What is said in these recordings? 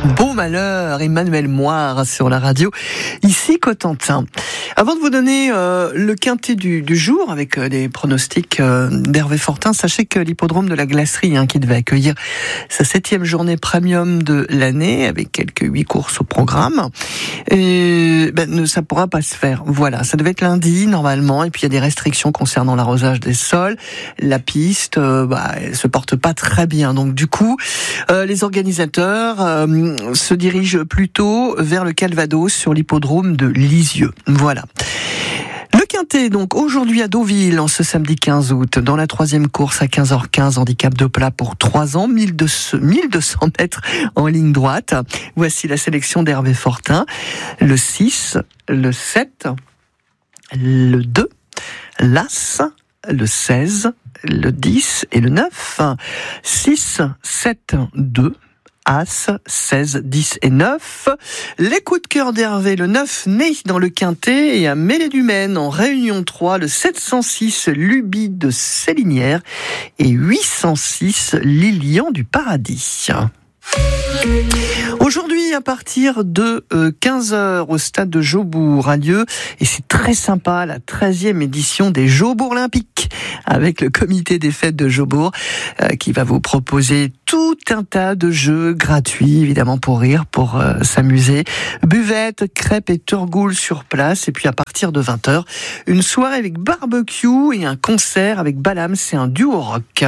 Beau malheur, Emmanuel Moire sur la radio, ici Cotentin. Avant de vous donner le quintet du jour avec des pronostics d'Hervé Fortin, sachez que l'hippodrome de la Glacerie, qui devait accueillir sa 7e journée premium de l'année avec quelques 8 courses au programme, ça pourra pas se faire. Voilà, ça devait être lundi normalement, et puis il y a des restrictions concernant l'arrosage des sols. La piste, elle se porte pas très bien, donc du coup, les organisateurs se dirige plutôt vers le Calvados sur l'hippodrome de Lisieux. Voilà. Le quintet, donc, aujourd'hui à Deauville, en ce samedi 15 août, dans la 3e course à 15h15, handicap de plat pour 3 ans, 1200 mètres en ligne droite. Voici la sélection d'Hervé Fortin. Le 6, le 7, le 2, l'As, le 16, le 10 et le 9. 6, 7, 2. As, 16, 10 et 9. Les coups de cœur d'Hervé, le 9 né dans le quintet, et à Mêlée du Maine en Réunion 3, le 706 Lubie de Célinière et 806 Lilian du Paradis. Aujourd'hui, à partir de 15h au stade de Jaubourg a lieu, et c'est très sympa, la 13e édition des Jaubourg Olympiques, avec le comité des fêtes de Jaubourg, qui va vous proposer tout un tas de jeux gratuits, évidemment pour rire, pour s'amuser. Buvette, crêpes et turgoule sur place, et puis à partir de 20h, une soirée avec barbecue et un concert avec Balam, c'est un duo rock.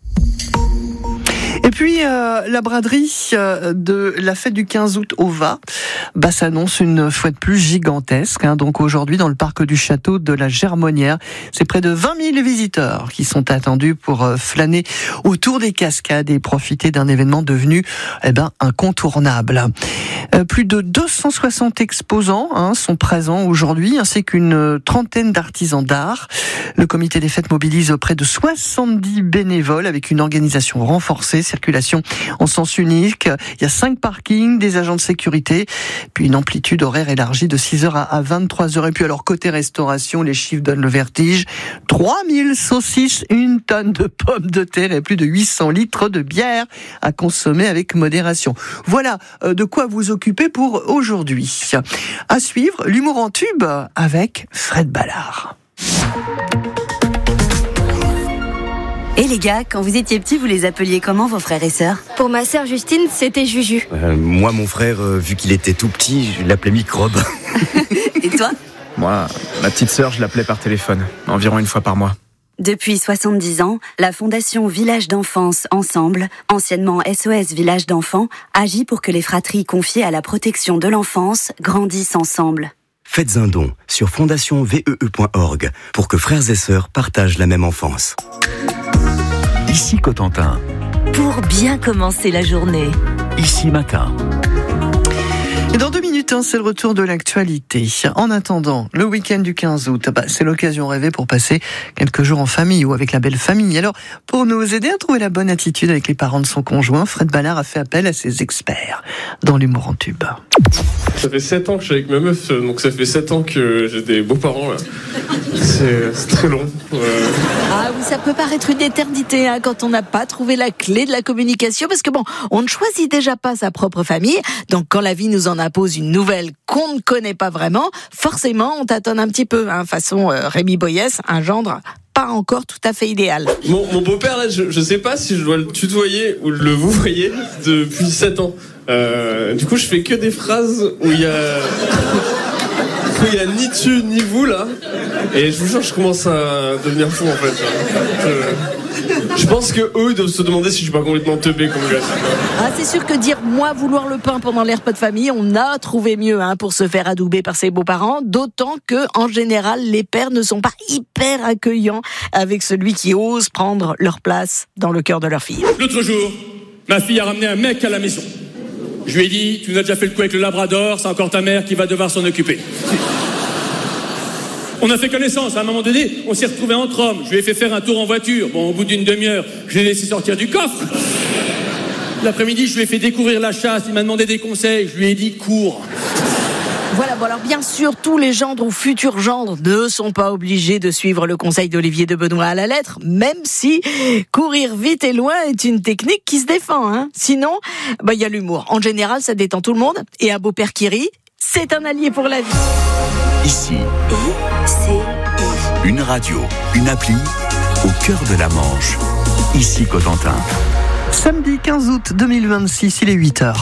Et puis, la braderie de la fête du 15 août au Va s'annonce une fois de plus gigantesque. Donc aujourd'hui, dans le parc du château de la Germonnière, c'est près de 20 000 visiteurs qui sont attendus pour flâner autour des cascades et profiter d'un événement devenu incontournable. Plus de 260 exposants sont présents aujourd'hui, ainsi qu'une trentaine d'artisans d'art. Le comité des fêtes mobilise près de 70 bénévoles avec une organisation renforcée, circulation en sens unique. Il y a 5 parkings, des agents de sécurité, puis une amplitude horaire élargie de 6h à 23h. Et puis alors, côté restauration, les chiffres donnent le vertige. 3000 saucisses, 1 tonne de pommes de terre et plus de 800 litres de bière à consommer avec modération. Voilà de quoi vous occuper pour aujourd'hui. À suivre, l'humour en tube avec Fred Ballard. Et les gars, quand vous étiez petits, vous les appeliez comment, vos frères et sœurs ? Pour ma sœur Justine, c'était Juju. Moi, mon frère, vu qu'il était tout petit, je l'appelais Microbe. Et toi ? Moi, ma petite sœur, je l'appelais par téléphone, environ 1 fois par mois. Depuis 70 ans, la Fondation Village d'Enfance Ensemble, anciennement SOS Village d'Enfants, agit pour que les fratries confiées à la protection de l'enfance grandissent ensemble. Faites un don sur fondationvee.org pour que frères et sœurs partagent la même enfance. Ici Cotentin. Pour bien commencer la journée. Ici Matin. Et dans 2 minutes, c'est le retour de l'actualité. En attendant, le week-end du 15 août, c'est l'occasion rêvée pour passer quelques jours en famille ou avec la belle famille. Alors, pour nous aider à trouver la bonne attitude avec les parents de son conjoint, Fred Ballard a fait appel à ses experts dans l'humour en tube. Ça fait 7 ans que je suis avec ma meuf, donc ça fait 7 ans que j'ai des beaux-parents là. C'est très long. Ah oui, ça peut paraître une éternité quand on n'a pas trouvé la clé de la communication, parce que on ne choisit déjà pas sa propre famille, donc quand la vie nous en impose une nouvelle qu'on ne connaît pas vraiment, forcément on tâtonne un petit peu, façon Rémi Boyès, un gendre pas encore tout à fait idéal. Mon beau-père là, je sais pas si je dois le tutoyer ou le vouvoyer depuis 7 ans. Du coup je fais que des phrases où il y a ni tu ni vous là, et je vous jure je commence à devenir fou en fait. Je pense que eux ils doivent se demander si je suis pas complètement teubé comme gars. C'est sûr que dire moi vouloir le pain pendant les repas de famille, on a trouvé mieux pour se faire adouber par ses beaux-parents, d'autant que en général les pères ne sont pas hyper accueillants avec celui qui ose prendre leur place dans le cœur de leur fille. L'autre jour, ma fille a ramené un mec à la maison. Je lui ai dit, tu nous as déjà fait le coup avec le Labrador, c'est encore ta mère qui va devoir s'en occuper. On a fait connaissance, à un moment donné, on s'est retrouvés entre hommes. Je lui ai fait faire un tour en voiture. Bon, au bout d'une demi-heure, je l'ai laissé sortir du coffre. L'après-midi, je lui ai fait découvrir la chasse, il m'a demandé des conseils, je lui ai dit, cours. Voilà, bon alors bien sûr, tous les gendres ou futurs gendres ne sont pas obligés de suivre le conseil d'Olivier de Benoît à la lettre, même si courir vite et loin est une technique qui se défend. Hein. Sinon, il y a l'humour. En général, ça détend tout le monde. Et un beau-père qui rit, c'est un allié pour la vie. Ici, une radio, une appli, au cœur de la Manche. Ici Cotentin. Samedi 15 août 2026, il est 8h.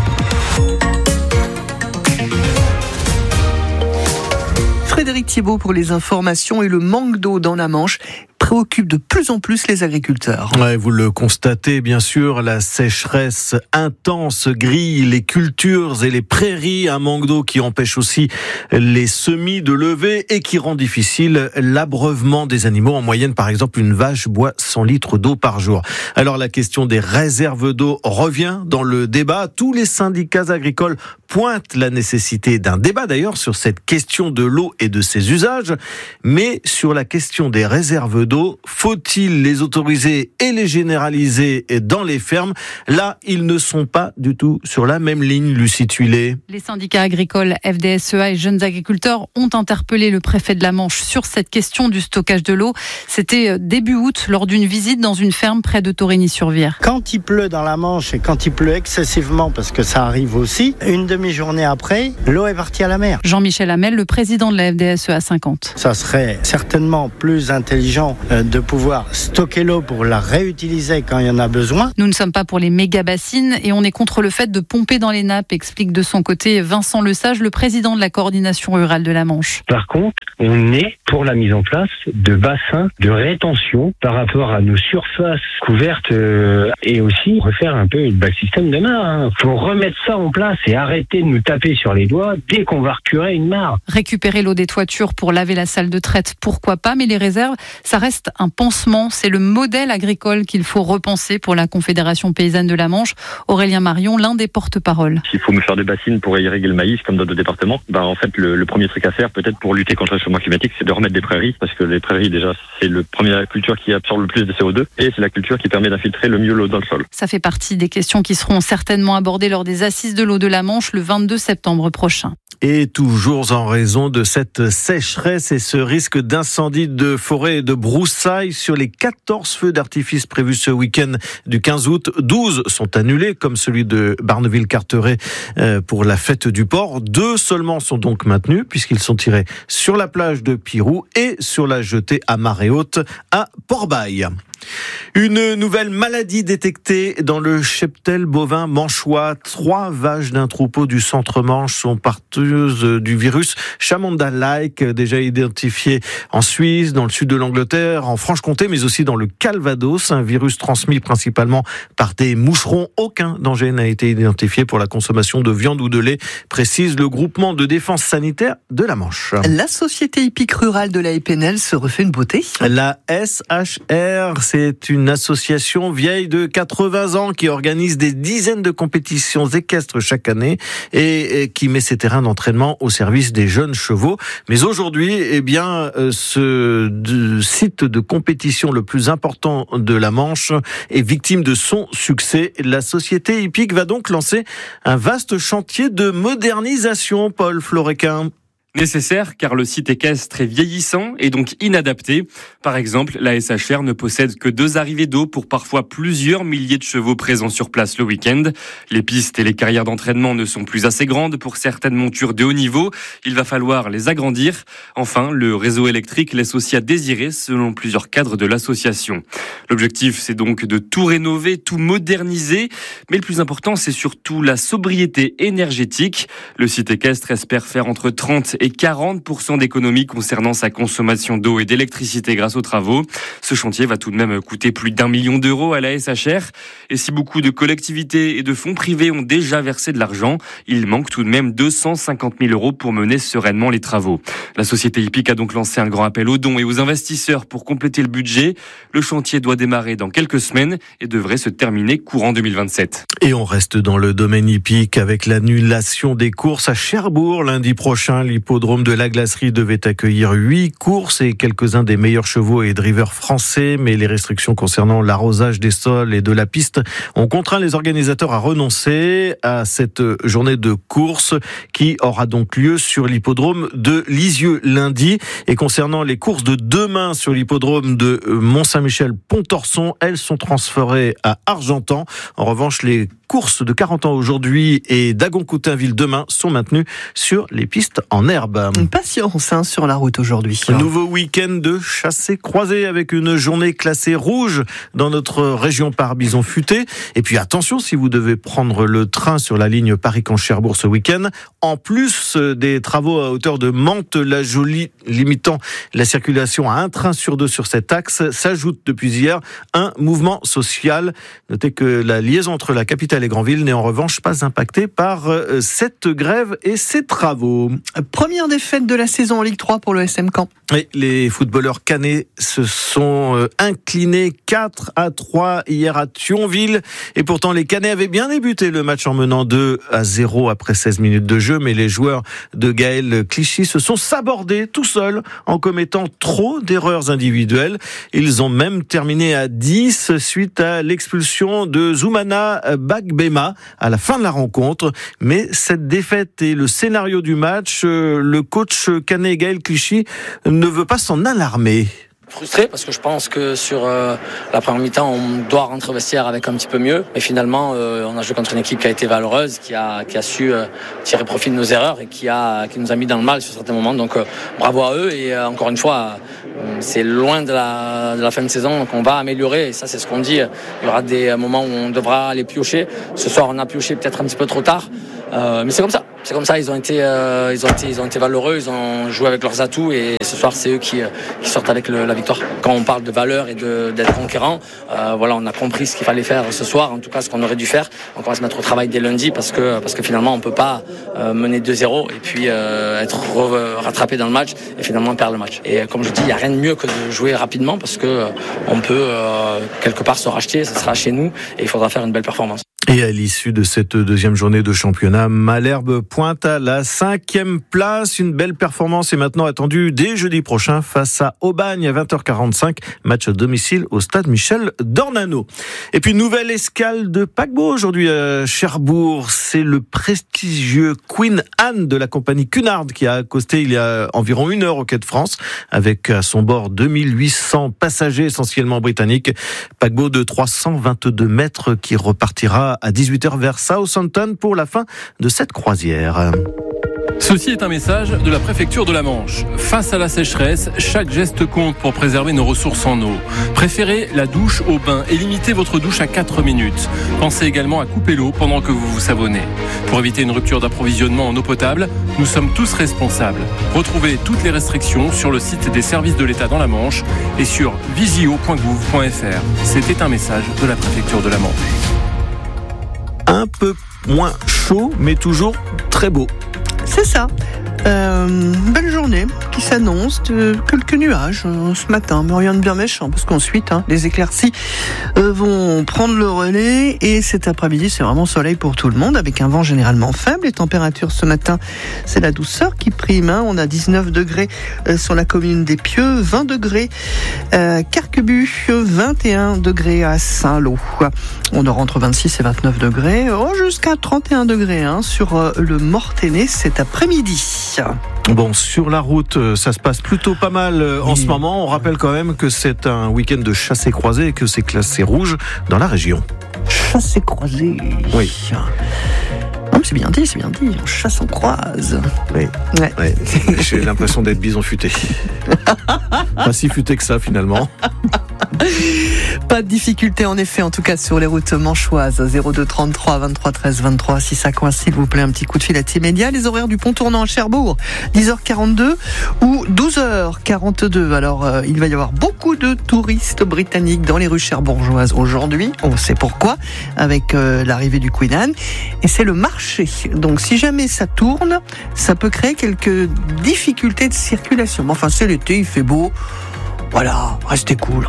Frédéric Thiebaud pour les informations. Et le manque d'eau dans la Manche préoccupe de plus en plus les agriculteurs. Ouais, vous le constatez bien sûr, la sécheresse intense grille les cultures et les prairies, un manque d'eau qui empêche aussi les semis de lever et qui rend difficile l'abreuvement des animaux. En moyenne, par exemple, une vache boit 100 litres d'eau par jour. Alors la question des réserves d'eau revient dans le débat. Tous les syndicats agricoles pointent la nécessité d'un débat d'ailleurs sur cette question de l'eau et de ses usages, mais sur la question des réserves d'eau, faut-il les autoriser et les généraliser dans les fermes ? Là, ils ne sont pas du tout sur la même ligne, Lucie Tuilé. Les syndicats agricoles FDSEA et Jeunes Agriculteurs ont interpellé le préfet de la Manche sur cette question du stockage de l'eau. C'était début août, lors d'une visite dans une ferme près de Torigny-sur-Vire. Quand il pleut dans la Manche et quand il pleut excessivement, parce que ça arrive aussi, une demi-journée après, l'eau est partie à la mer. Jean-Michel Hamel, le président de la FDSEA 50. Ça serait certainement plus intelligent de pouvoir stocker l'eau pour la réutiliser quand il y en a besoin. Nous ne sommes pas pour les méga-bassines et on est contre le fait de pomper dans les nappes, explique de son côté Vincent Lesage, le président de la coordination rurale de la Manche. Par contre, on est pour la mise en place de bassins de rétention par rapport à nos surfaces couvertes et aussi refaire un peu le système de mare. Faut remettre ça en place et arrêter de nous taper sur les doigts dès qu'on va recurer une mare. Récupérer l'eau des toitures pour laver la salle de traite, pourquoi pas, mais les réserves, ça reste un pansement. C'est le modèle agricole qu'il faut repenser pour la Confédération paysanne de la Manche. Aurélien Marion, l'un des porte-parole. S'il faut me faire des bassines pour irriguer le maïs comme dans d'autres départements, en fait le premier truc à faire peut-être pour lutter contre le changement climatique, c'est de remettre des prairies, parce que les prairies déjà c'est la première culture qui absorbe le plus de CO2 et c'est la culture qui permet d'infiltrer le mieux l'eau dans le sol. Ça fait partie des questions qui seront certainement abordées lors des assises de l'eau de la Manche le 22 septembre prochain. Et toujours en raison de cette sécheresse et ce risque d'incendie de forêt et de broussailles sur les 14 feux d'artifice prévus ce week-end du 15 août, 12 sont annulés, comme celui de Barneville-Carteret pour la fête du port. 2 seulement sont donc maintenus, puisqu'ils sont tirés sur la plage de Pirou et sur la jetée à marée haute à Port-Bail. Une nouvelle maladie détectée dans le cheptel bovin manchois. 3 vaches d'un troupeau du centre-Manche sont porteuses du virus Chamanda-like, déjà identifié en Suisse, dans le sud de l'Angleterre, en Franche-Comté, mais aussi dans le Calvados. Un virus transmis principalement par des moucherons. Aucun danger n'a été identifié pour la consommation de viande ou de lait, précise le groupement de défense sanitaire de la Manche. La société hippique rurale de la Épinel se refait une beauté. La SHR, c'est une association vieille de 80 ans qui organise des dizaines de compétitions équestres chaque année et qui met ses terrains d'entraînement au service des jeunes chevaux. Mais aujourd'hui, ce site de compétition le plus important de la Manche est victime de son succès. La société hippique va donc lancer un vaste chantier de modernisation, Paul Florequin. Nécessaire car le site équestre est vieillissant et donc inadapté. Par exemple, la SHR ne possède que 2 arrivées d'eau pour parfois plusieurs milliers de chevaux présents sur place le week-end. Les pistes et les carrières d'entraînement ne sont plus assez grandes pour certaines montures de haut niveau. Il va falloir les agrandir. Enfin, le réseau électrique laisse aussi à désirer selon plusieurs cadres de l'association. L'objectif, c'est donc de tout rénover, tout moderniser. Mais le plus important, c'est surtout la sobriété énergétique. Le site équestre espère faire entre 30 et 40% d'économies concernant sa consommation d'eau et d'électricité grâce aux travaux. Ce chantier va tout de même coûter plus d'1 million d'euros à la SHR. Et si beaucoup de collectivités et de fonds privés ont déjà versé de l'argent, il manque tout de même 250 000 euros pour mener sereinement les travaux. La société hippique a donc lancé un grand appel aux dons et aux investisseurs pour compléter le budget. Le chantier doit démarrer dans quelques semaines et devrait se terminer courant 2027. Et on reste dans le domaine hippique avec l'annulation des courses à Cherbourg lundi prochain. l'hippodrome de la Glacerie devait accueillir 8 courses et quelques-uns des meilleurs chevaux et drivers français, mais les restrictions concernant l'arrosage des sols et de la piste ont contraint les organisateurs à renoncer à cette journée de course qui aura donc lieu sur l'hippodrome de Lisieux lundi. Et concernant les courses de demain sur l'hippodrome de Mont-Saint-Michel-Pontorson, elles sont transférées à Argentan. En revanche, les courses de 40 ans aujourd'hui et d'Agon-Coutainville demain sont maintenues sur les pistes en herbe. Patience sur la route aujourd'hui. Nouveau week-end de chassé-croisé avec une journée classée rouge dans notre région par bison futé. Et puis attention, si vous devez prendre le train sur la ligne Paris-Caen-Cherbourg ce week-end, en plus des travaux à hauteur de Mantes-la-Jolie limitant la circulation à un train sur 2 sur cet axe, s'ajoute depuis hier un mouvement social. Notez que la liaison entre la capitale et Granville n'est en revanche pas impactée par cette grève et ces travaux. Première défaite de la saison en Ligue 3 pour le SM Caen. Et les footballeurs cannais se sont inclinés 4-3 hier à Thionville. Et pourtant, les Cannais avaient bien débuté le match en menant 2-0 après 16 minutes de jeu. Mais les joueurs de Gaël Clichy se sont sabordés tout seuls en commettant trop d'erreurs individuelles. Ils ont même terminé à 10 suite à l'expulsion de Zoumana Bagbema à la fin de la rencontre. Mais cette défaite et le scénario du match, le coach canet Gaël Clichy ne veut pas s'en alarmer. Frustré parce que je pense que sur la première mi-temps on doit rentrer au vestiaire avec un petit peu mieux, mais finalement on a joué contre une équipe qui a été valeureuse, qui a su tirer profit de nos erreurs et qui nous a mis dans le mal sur certains moments, donc bravo à eux. Et encore une fois c'est loin de la fin de saison, donc on va améliorer, et ça c'est ce qu'on dit. Il y aura des moments où on devra aller piocher. Ce soir on a pioché peut-être un petit peu trop tard, mais c'est comme ça, ils ont été valeureux, ils ont joué avec leurs atouts, et ce soir c'est eux qui sortent avec la victoire. Quand on parle de valeur et d'être conquérant, on a compris ce qu'il fallait faire ce soir, en tout cas ce qu'on aurait dû faire. Donc on va se mettre au travail dès lundi parce que finalement on peut pas mener 2-0 et puis être rattrapé dans le match et finalement perdre le match. Et comme je dis, il n'y a rien de mieux que de jouer rapidement parce que on peut quelque part se racheter, ça sera chez nous et il faudra faire une belle performance. Et à l'issue de cette deuxième journée de championnat, Malherbe pointe à la 5e place. Une belle performance est maintenant attendue dès jeudi prochain face à Aubagne à 20h45. Match à domicile au stade Michel Dornano. Et puis nouvelle escale de paquebot aujourd'hui à Cherbourg. C'est le prestigieux Queen Anne de la compagnie Cunard qui a accosté il y a environ 1 heure au quai de France avec à son bord 2800 passagers essentiellement britanniques. Paquebot de 322 mètres qui repartira à 18h vers Southampton pour la fin de cette croisière. Ceci est un message de la préfecture de la Manche. Face à la sécheresse, chaque geste compte pour préserver nos ressources en eau. Préférez la douche au bain et limitez votre douche à 4 minutes. Pensez également à couper l'eau pendant que vous vous savonnez. Pour éviter une rupture d'approvisionnement en eau potable, nous sommes tous responsables. Retrouvez toutes les restrictions sur le site des services de l'État dans la Manche et sur visio.gouv.fr. C'était un message de la préfecture de la Manche. Un peu moins chaud, mais toujours très beau. C'est ça. Belle journée qui s'annonce, quelques nuages ce matin, mais rien de bien méchant parce qu'ensuite les éclaircies vont prendre le relais et cet après-midi c'est vraiment soleil pour tout le monde avec un vent généralement faible. Les températures ce matin c'est la douceur qui prime, on a 19 degrés sur la commune des Pieux, 20 degrés Carquebu, 21 degrés à Saint-Lô. On aura entre 26 et 29 degrés, jusqu'à 31 degrés sur le Mortainais cet après-midi. Bon, sur la route, ça se passe plutôt pas mal en ce moment. On rappelle quand même que c'est un week-end de chassé-croisé et que c'est classé rouge dans la région. Chassé-croisé. Oui. Non, mais c'est bien dit. On chasse, on croise. Oui. Ouais. J'ai l'impression d'être bison futé. Pas si futé que ça, finalement. Pas de difficulté en effet, en tout cas sur les routes manchoises. 02 33 23 13 23. Si ça coince, s'il vous plaît, un petit coup de fil à Timédia. Les horaires du pont tournant à Cherbourg, 10h42 ou 12h42. Alors, il va y avoir beaucoup de touristes britanniques dans les rues cherbourgeoises aujourd'hui. On sait pourquoi, avec l'arrivée du Queen Anne. Et c'est le marché. Donc, si jamais ça tourne, ça peut créer quelques difficultés de circulation. Mais enfin, c'est l'été, il fait beau. Voilà, restez cool.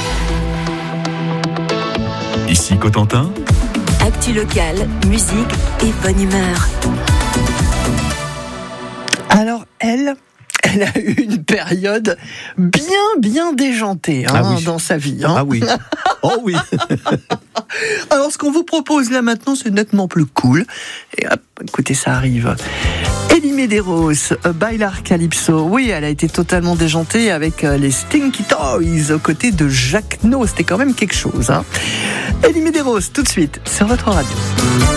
Ici Cotentin. Actu locale, musique et bonne humeur. Alors, elle a eu une période bien déjantée dans sa vie. Ah oui. Oh oui. Alors, ce qu'on vous propose là maintenant, c'est nettement plus cool. Et hop, écoutez, ça arrive. Elie Medeiros, Bailar Calypso. Oui, elle a été totalement déjantée avec les Stinky Toys aux côtés de Jacques No. C'était quand même quelque chose. Elie Medeiros, tout de suite, sur votre radio.